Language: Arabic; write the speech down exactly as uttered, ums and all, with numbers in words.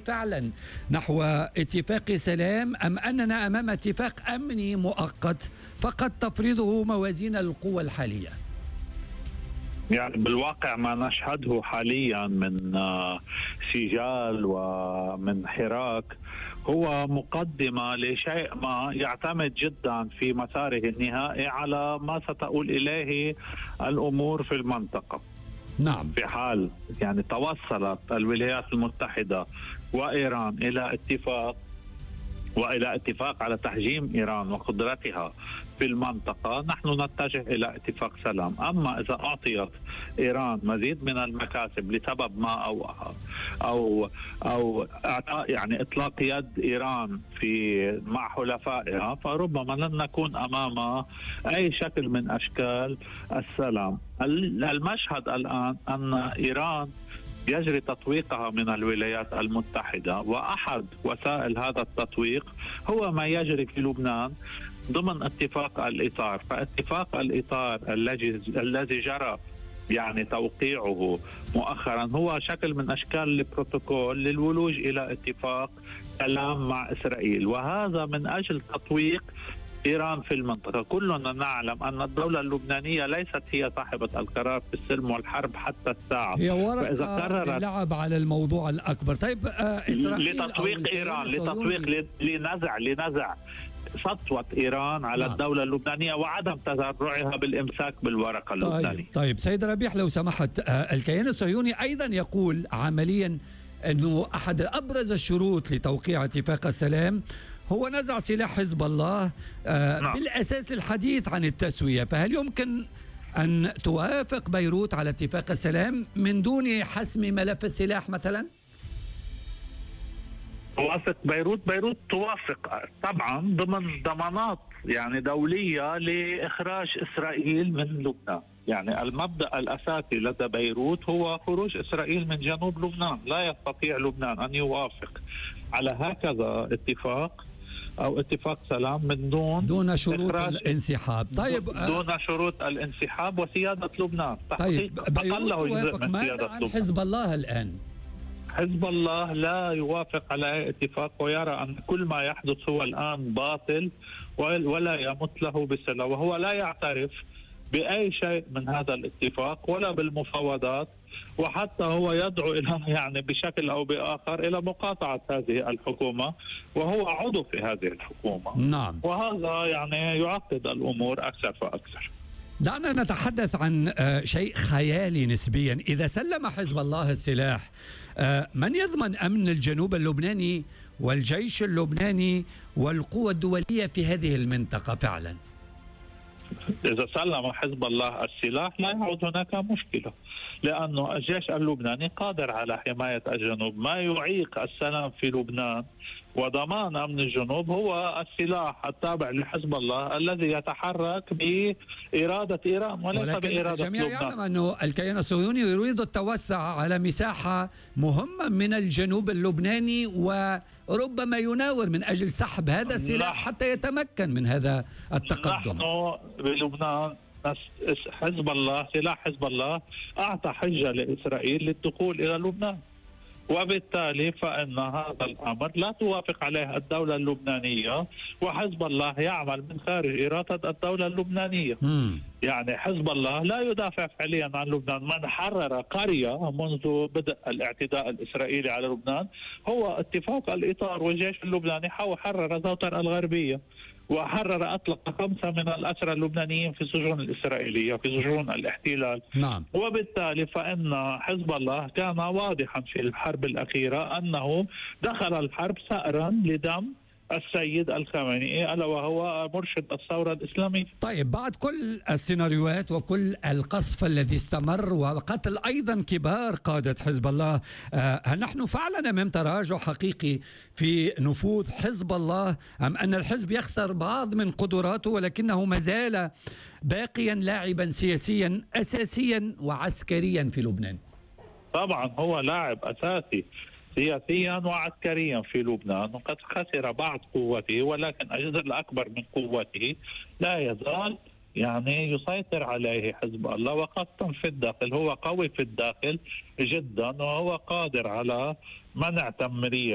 فعلا نحو اتفاق سلام أم أننا أمام اتفاق أمني مؤقت فقط تفرضه موازين القوى الحالية؟ يعني بالواقع ما نشهده حاليا من سجال ومن حراك هو مقدمة لشيء ما يعتمد جدا في مساره النهائي على ما ستؤول إليه الأمور في المنطقة. نعم. في حال يعني توصلت الولايات المتحدة وإيران إلى اتفاق وإلى اتفاق على تحجيم إيران وقدرتها في المنطقة، نحن نتجه إلى اتفاق سلام. أما إذا أعطيت إيران مزيد من المكاسب لسبب ما أو أو أو يعني إطلاق يد إيران في مع حلفائها، فربما لن نكون أمام أي شكل من أشكال السلام. المشهد الآن أن إيران يجري تطويقها من الولايات المتحدة، وأحد وسائل هذا التطويق هو ما يجري في لبنان ضمن اتفاق الإطار. فاتفاق الإطار الذي الذي جرى يعني توقيعه مؤخرا هو شكل من أشكال البروتوكول للولوج إلى اتفاق سلام مع إسرائيل، وهذا من أجل تطويق إيران في المنطقة. كلنا نعلم أن الدولة اللبنانية ليست هي صاحبة القرار في السلم والحرب حتى الساعة، هي ورقة لعب على الموضوع الأكبر. طيب آه إسرائيل لتطويق إيران لتطويق لنزع لنزع سطوة إيران على نعم. الدولة اللبنانية وعدم تذرعها بالإمساك بالورقة اللبنانية. طيب, طيب سيد ربيح لو سمحت، آه الكيان الصهيوني أيضا يقول عمليا أنه أحد أبرز الشروط لتوقيع اتفاق السلام هو نزع سلاح حزب الله آه نعم. بالأساس الحديث عن التسوية. فهل يمكن أن توافق بيروت على اتفاق السلام من دون حسم ملف السلاح مثلا؟ توافق بيروت بيروت توافق طبعا ضمن ضمانات يعني دولية لإخراج إسرائيل من لبنان. يعني المبدأ الأساسي لدى بيروت هو خروج إسرائيل من جنوب لبنان. لا يستطيع لبنان أن يوافق على هكذا اتفاق أو اتفاق سلام من دون دون شروط الانسحاب. طيب دون شروط الانسحاب وسيادة لبنان. طيب بيروت توافق ماذا عن حزب الله الآن؟ حزب الله لا يوافق على أي اتفاق ويرى أن كل ما يحدث هو الآن باطل ولا يمت له بصلة، وهو لا يعترف بأي شيء من هذا الاتفاق ولا بالمفاوضات، وحتى هو يدعو إلى يعني بشكل أو بآخر إلى مقاطعة هذه الحكومة، وهو عضو في هذه الحكومة. نعم. وهذا يعني يعقد الأمور أكثر فأكثر. دعنا نتحدث عن شيء خيالي نسبيا. إذا سلم حزب الله السلاح، من يضمن أمن الجنوب اللبناني والجيش اللبناني والقوى الدولية في هذه المنطقة فعلا؟ إذا سلم حزب الله السلاح لا يعود هناك مشكلة، لأنه الجيش اللبناني قادر على حماية الجنوب. ما يعيق السلام في لبنان وضمان أمن الجنوب هو السلاح التابع لحزب الله الذي يتحرك بإرادة إيران وليس بإرادة لبنان. الجميع يعلم أنه الكيان الصهيوني يريد التوسع على مساحة مهمة من الجنوب اللبناني، وربما يناور من أجل سحب هذا السلاح حتى يتمكن من هذا التقدم. نحن بلبنان حزب الله سلاح حزب الله أعطى حجة لإسرائيل للدخول إلى لبنان، وبالتالي فإن هذا الأمر لا توافق عليه الدولة اللبنانية، وحزب الله يعمل من خارج إرادة الدولة اللبنانية. مم. يعني حزب الله لا يدافع فعليا عن لبنان. من حرر قرية منذ بدء الاعتداء الإسرائيلي على لبنان هو اتفاق الإطار، والجيش اللبناني حرر زوتر الغربية وحرر أطلق خمسة من الأسرى اللبنانيين في السجون الإسرائيلية في سجون الاحتلال. نعم. وبالتالي فإن حزب الله كان واضحا في الحرب الأخيرة أنه دخل الحرب ثأرا لدم السيد الخامنئي ألا وهو مرشد الثورة الإسلامية. طيب بعد كل السيناريوهات وكل القصف الذي استمر وقتل أيضا كبار قادة حزب الله، هل نحن فعلا أمام تراجع حقيقي في نفوذ حزب الله، أم أن الحزب يخسر بعض من قدراته ولكنه ما زال باقيا لاعبا سياسيا أساسيا وعسكريا في لبنان؟ طبعا هو لاعب أساسي سياسيا وعسكريا في لبنان، وقد خسر بعض قوته، ولكن الجزء الأكبر من قوته لا يزال يعني يسيطر عليه حزب الله، وخاصة في الداخل. هو قوي في الداخل جدا، وهو قادر على منع تمرير